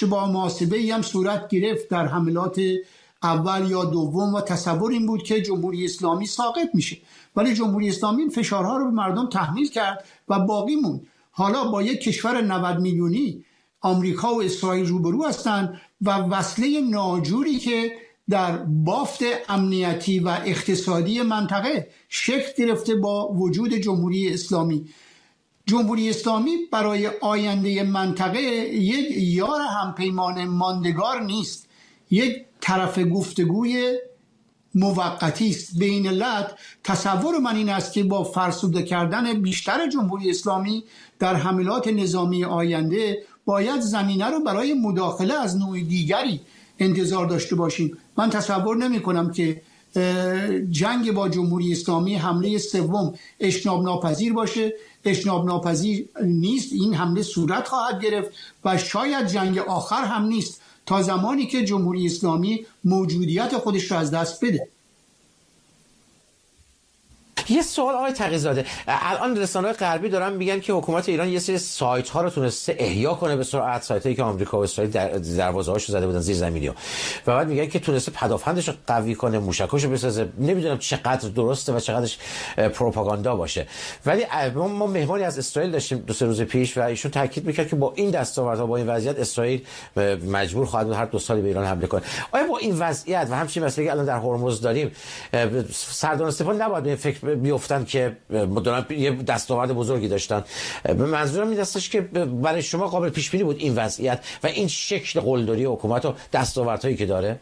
اشتباه محاسبه‌ای هم صورت گرفت در حملات اول یا دوم و تصور این بود که جمهوری اسلامی ساقط میشه، ولی جمهوری اسلامی این فشارها رو به مردم تحمیل کرد و باقی موند. حالا با یک کشور 90 میلیونی آمریکا و اسرائیل روبرو هستند و وصله ناجوری که در بافت امنیتی و اقتصادی منطقه شکل گرفته با وجود جمهوری اسلامی. جمهوری اسلامی برای آینده منطقه یک یار همپیمان ماندگار نیست، یک طرف گفتگوی موقتی است. به این علت تصور من این است که با فرسوده کردن بیشتر جمهوری اسلامی در حملات نظامی آینده باید زمینه رو برای مداخله از نوع دیگری انتظار داشته باشیم. من تصور نمی کنم که جنگ با جمهوری اسلامی حمله سوم اجتناب ناپذیر باشه. اجتناب ناپذیر نیست، این حمله صورت خواهد گرفت و شاید جنگ آخر هم نیست تا زمانی که جمهوری اسلامی موجودیت خودش را از دست بده. یه سوال آقای تقی‌زاده، الان رسانه‌های غربی دارن میگن که حکومت ایران یه سری سایت ها رو تونسته احیا کنه به سرعت، سایت هایی که آمریکا و اسرائیل دروازه‌هاشو زده بودن زیر زمینی و بعد میگن که تونسته پدافندش رو قوی کنه، موشکاشو بسازه. نمیدونم چقدر درسته و چقدرش پروپاگاندا باشه، ولی ما مهمانی از اسرائیل داشتیم 2-3 روز پیش و ایشون تاکید میکرد که با این دستاوردها، با این وضعیت، اسرائیل مجبور خواهد بود هر 2 سال به ایران حمله کنه. آیا با این وضعیت و همچنین مسئله که الان در هرمز داریم، سردار استفان نباید به فکر بیفتن که دارن یه دستاورد بزرگی داشتن؟ به منظورم این دستش که برای شما قابل پیش بینی بود این وضعیت و این شکل قلدری حکومت و دستاوردهایی که داره؟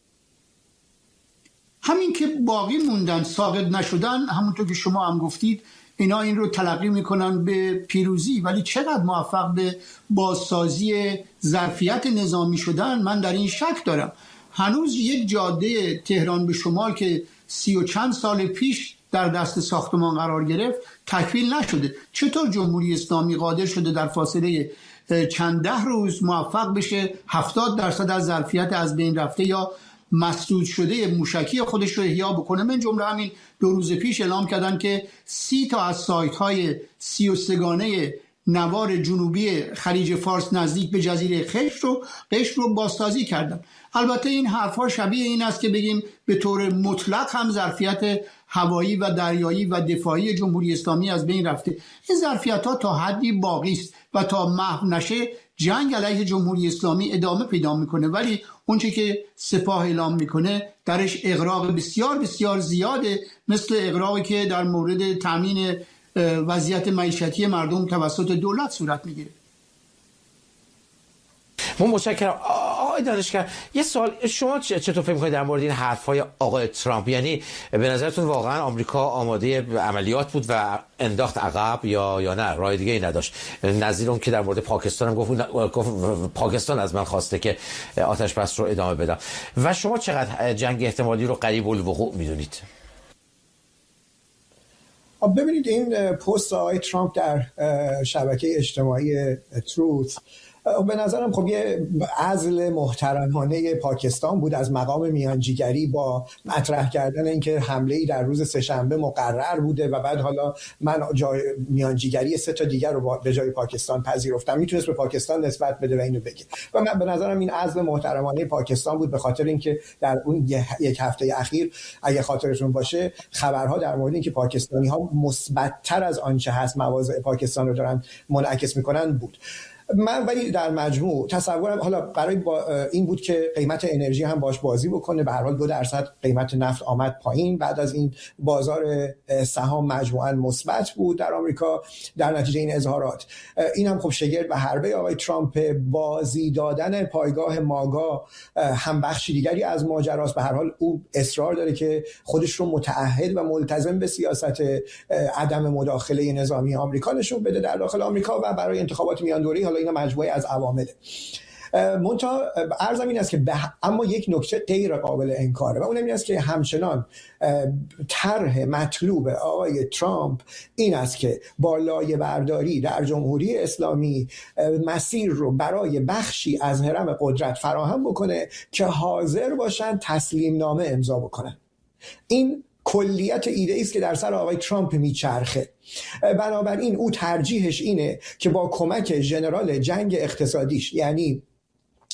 همین که باقی موندن، ساقط نشدن، همونطور که شما هم گفتید اینا این رو تلقی میکنن به پیروزی، ولی چقدر موفق به بازسازی ظرفیت نظامی شدن من در این شک دارم. هنوز یک جاده تهران به شمال که 30 و چند سال پیش در دست ساختمان قرار گرفت تکمیل نشده. چطور جمهوری اسلامی قادر شده در فاصله چند 10 روز موفق بشه 70% از ظرفیت از بین رفته یا مسدود شده موشکی خودش رو احیا بکنه؟ من جمله همین 2 روز پیش اعلام کردن که 30 تا از سایت های 33 گانه نوار جنوبی خلیج فارس نزدیک به جزیره قشم رو بازسازی کردن. البته این حرفا شبیه این است که بگیم به طور مطلق هم ظرفیت هوایی و دریایی و دفاعی جمهوری اسلامی از بین رفته. این ظرفیت‌ها تا حدی باقی است و تا محو نشه جنگ علیه جمهوری اسلامی ادامه پیدا میکنه، ولی اونچه که سپاه اعلام میکنه درش اغراق بسیار بسیار زیاده، مثل اغراقی که در مورد تامین وضعیت معیشتی مردم توسط دولت صورت میگیره. متشکرم. آقای دانشگر، یه سوال، شما چطور فکر می‌کنید در مورد این حرف‌های آقای ترامپ؟ یعنی به نظرتون واقعا آمریکا آماده عملیات بود و انداخت عقب یا نه راه دیگه ای نداشت؟ نظیر اون که در مورد پاکستان هم گفت پاکستان از من خواسته که آتش بس رو ادامه بدم. و شما چقدر جنگ احتمالی رو قریب الوقوع می‌دونید؟ ببینید این پست آقای ترامپ در شبکه اجتماعی تروث به نظرم خب یه عزل محترمانه پاکستان بود از مقام میانجیگری، با مطرح کردن اینکه حمله‌ای در روز سه‌شنبه مقرر بوده و بعد حالا من میانجیگری 3 تا دیگر رو به جای پاکستان پذیرفتم. میتونست به پاکستان نسبت بده و اینو بگه و من به نظرم این عزل محترمانه پاکستان بود، به خاطر اینکه در اون یک هفته اخیر اگه خاطرتون باشه خبرها در مورد اینکه پاکستانی‌ها مثبت‌تر از آنچه هست مواضع پاکستان رو دارن منعکس می‌کنن بود. من ولی در مجموع تصورم حالا برای این بود که قیمت انرژی هم باش بازی بکنه. به هر حال 2% قیمت نفت آمد پایین، بعد از این بازار سهام مجموعاً مثبت بود در آمریکا در نتیجه این اظهارات. این هم خب شگرد و حربه آقای ترامپ، بازی دادن پایگاه ماگا هم بخشی دیگری از ماجراست. به هر حال او اصرار داره که خودش رو متعهد و ملتزم به سیاست عدم مداخله نظامی آمریکا نشون بده در داخل آمریکا و برای انتخابات میان دوره‌ای. حالا اینا مجموعه از عوامله. منتها عرضم این است که اما یک نکته غیر قابل انکاره و اون این است که همچنان طرح مطلوب آقای ترامپ این است که با لایه برداری در جمهوری اسلامی مسیر رو برای بخشی از هرم قدرت فراهم بکنه که حاضر باشن تسلیم نامه امضا بکنن. این کلیت ایده است که در سر آقای ترامپ میچرخه. بنابراین او ترجیحش اینه که با کمک ژنرال جنگ اقتصادیش یعنی